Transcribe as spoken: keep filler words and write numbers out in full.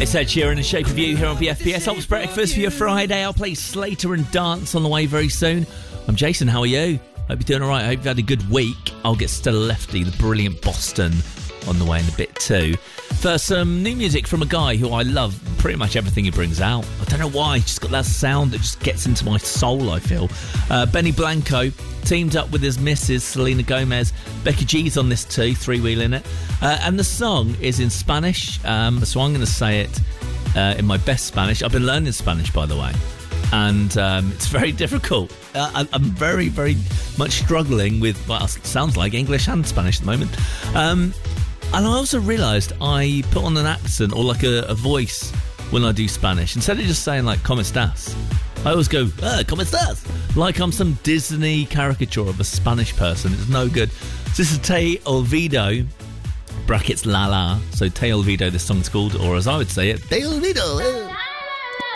It's Ed Sheeran and Shape of You here on B F B S Ops Breakfast for your Friday. I'll play Slater and Dance on the way very soon. I'm Jason, how are you? Hope you're doing alright, hope you've had a good week. I'll get Stella Lefty, the brilliant Boston, on the way in a bit too. First, some new music from a guy who I love pretty much everything he brings out. I don't know why, he's just got that sound that just gets into my soul, I feel. Uh, Benny Blanco teamed up with his missus, Selena Gomez. Becky G's on this too, three-wheeling it. Uh, and the song is in Spanish, um, so I'm going to say it uh, in my best Spanish. I've been learning Spanish, by the way, and um, it's very difficult. Uh, I'm very, very much struggling with, well, it sounds like English and Spanish at the moment. Um, and I also realised I put on an accent or like a, a voice when I do Spanish. Instead of just saying like, ¿Cómo estás?, I always go, ah, ¿Cómo estás?, like I'm some Disney caricature of a Spanish person. It's no good. So this is Te Olvido, brackets la la. So Te Olvido, this song's called, or as I would say it, Te Olvido.